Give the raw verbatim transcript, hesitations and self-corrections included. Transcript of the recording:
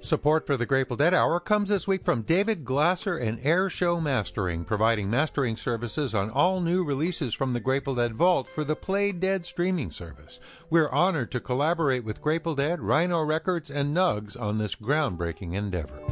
Support for the Grateful Dead Hour comes this week from David Glasser and Air Show Mastering, providing mastering services on all new releases from the Grateful Dead Vault for the Play Dead streaming service. We're honored to collaborate with Grateful Dead, Rhino Records, and Nugs on this groundbreaking endeavor.